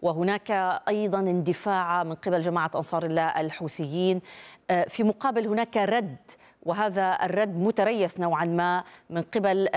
وهناك أيضا اندفاع من قبل جماعة أنصار الله الحوثيين. في مقابل هناك رد، وهذا الرد متريث نوعا ما من قبل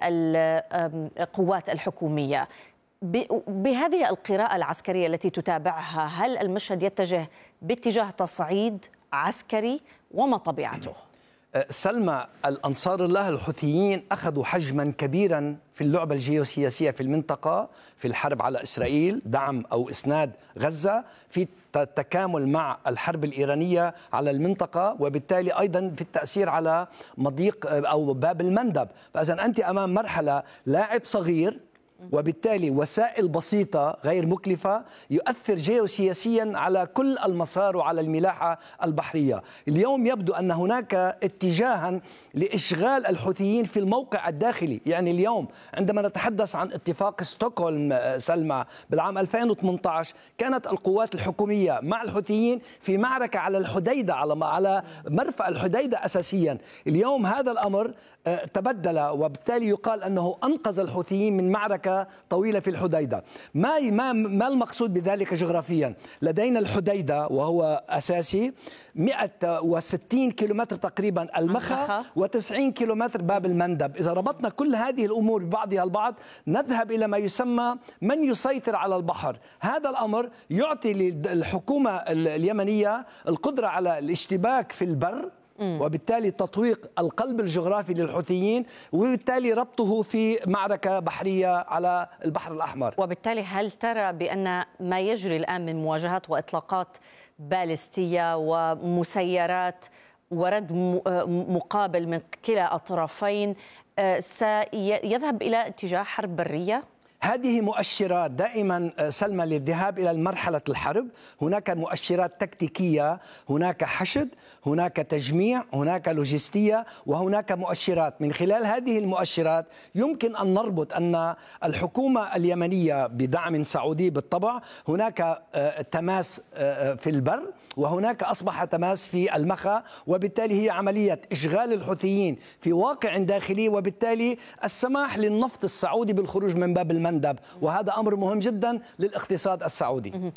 القوات الحكومية. بهذه القراءة العسكرية التي تتابعها، هل المشهد يتجه باتجاه تصعيد عسكري وما طبيعته؟ سلمى، الأنصار الله الحوثيين أخذوا حجما كبيرا في اللعبة الجيوسياسية في المنطقة، في الحرب على إسرائيل، دعم أو إسناد غزة، في التكامل مع الحرب الإيرانية على المنطقة، وبالتالي أيضا في التأثير على مضيق أو باب المندب. فإذا أنت أمام مرحلة لاعب صغير، وبالتالي وسائل بسيطة غير مكلفة يؤثر جيوسياسيا على كل المسار وعلى الملاحة البحرية. اليوم يبدو أن هناك اتجاها لإشغال الحوثيين في الموقع الداخلي. يعني اليوم عندما نتحدث عن اتفاق ستوكهولم سلمى بالعام 2018، كانت القوات الحكومية مع الحوثيين في معركة على الحديدة، على مرفأ الحديدة أساسيا. اليوم هذا الأمر تبدل، وبالتالي يقال أنه أنقذ الحوثيين من معركة طويلة في الحديدة. ما المقصود بذلك جغرافيا؟ لدينا الحديدة وهو أساسي، 160 كيلومتر تقريبا المخا، و90 كيلومتر باب المندب. إذا ربطنا كل هذه الأمور ببعضها البعض نذهب إلى ما يسمى من يسيطر على البحر. هذا الأمر يعطي للحكومة اليمنية القدرة على الاشتباك في البر، وبالتالي تطويق القلب الجغرافي للحوثيين، وبالتالي ربطه في معركة بحرية على البحر الأحمر. وبالتالي هل ترى بأن ما يجري الآن من مواجهات وإطلاقات باليستية ومسيرات ورد مقابل من كلا الطرفين سيذهب إلى اتجاه حرب برية؟ هذه مؤشرات دائما سلمى للذهاب إلى مرحلة الحرب. هناك مؤشرات تكتيكية، هناك حشد، هناك تجميع، هناك لوجستية، وهناك مؤشرات. من خلال هذه المؤشرات يمكن أن نربط أن الحكومة اليمنية بدعم سعودي بالطبع، هناك تماس في البر، وهناك أصبح تماس في المخا، وبالتالي هي عملية إشغال الحوثيين في واقع داخلي، وبالتالي السماح للنفط السعودي بالخروج من باب المندب، وهذا أمر مهم جدا للاقتصاد السعودي.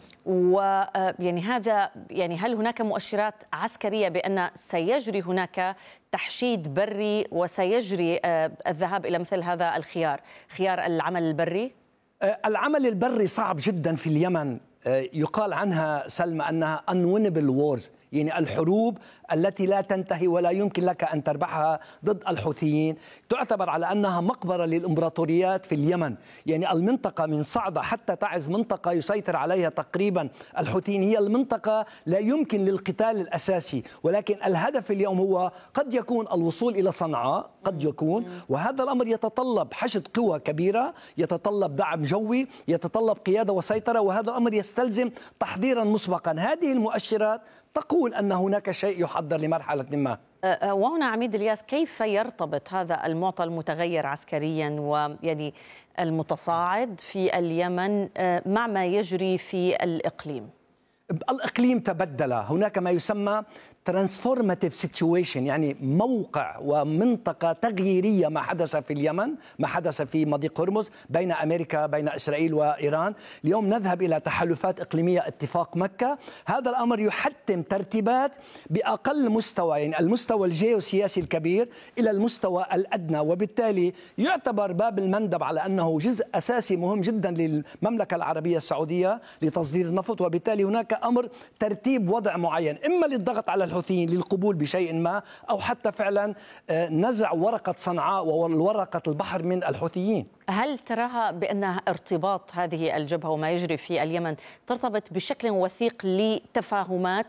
ويعني هذا هل هناك مؤشرات عسكرية بأن سيجري هناك تحشيد بري وسيجري الذهاب إلى مثل هذا الخيار، خيار العمل البري؟ العمل البري صعب جدا في اليمن. يقال عنها سلمى أنها unwinnable wars، يعني الحروب التي لا تنتهي ولا يمكن لك أن تربحها ضد الحوثيين. تعتبر على أنها مقبرة للإمبراطوريات في اليمن. يعني المنطقة من صعدة حتى تعز منطقة يسيطر عليها تقريبا الحوثيين، هي المنطقة لا يمكن للقتال الأساسي، ولكن الهدف اليوم هو قد يكون الوصول إلى صنعاء، قد يكون، وهذا الأمر يتطلب حشد قوى كبيرة، يتطلب دعم جوي، يتطلب قيادة وسيطرة، وهذا الأمر يستلزم تحضيرا مسبقا. هذه المؤشرات تقول أن هناك شيء يحضر لمرحلة ما. وهنا عميد الياس، كيف يرتبط هذا المعطى المتغير عسكريا ويعني المتصاعد في اليمن مع ما يجري في الإقليم؟ الإقليم تبدل، هناك ما يسمى transformative situation، يعني موقع ومنطقة تغييرية. ما حدث في اليمن، ما حدث في مضيق هرمز بين أمريكا، بين إسرائيل وإيران، اليوم نذهب إلى تحالفات إقليمية، اتفاق مكة. هذا الأمر يحتم ترتيبات بأقل مستوى، يعني المستوى الجيوسياسي الكبير إلى المستوى الأدنى، وبالتالي يعتبر باب المندب على أنه جزء أساسي مهم جدا للمملكة العربية السعودية لتصدير النفط. وبالتالي هناك أمر ترتيب وضع معين، إما للضغط على الحوثيين للقبول بشيء ما، أو حتى فعلا نزع ورقة صنعاء وورقة البحر من الحوثيين. هل تراها بأن ارتباط هذه الجبهة وما يجري في اليمن ترتبط بشكل وثيق لتفاهمات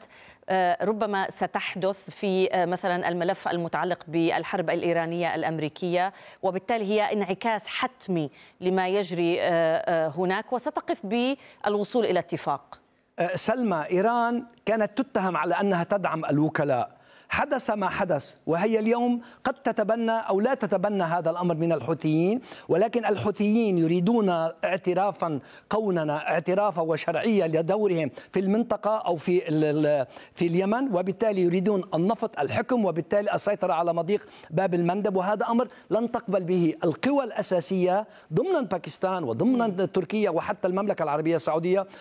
ربما ستحدث في مثلا الملف المتعلق بالحرب الإيرانية الأمريكية، وبالتالي هي انعكاس حتمي لما يجري هناك وستقف بالوصول إلى اتفاق؟ سلمى، إيران كانت تتهم على أنها تدعم الوكلاء. حدث ما حدث، وهي اليوم قد تتبنى أو لا تتبنى هذا الأمر من الحوثيين، ولكن الحوثيين يريدون اعترافا قوننا، اعترافا وشرعية لدورهم في المنطقة أو في اليمن، وبالتالي يريدون النفط، الحكم، وبالتالي السيطرة على مضيق باب المندب، وهذا أمر لن تقبل به القوى الأساسية ضمن باكستان وضمن تركيا وحتى المملكة العربية السعودية.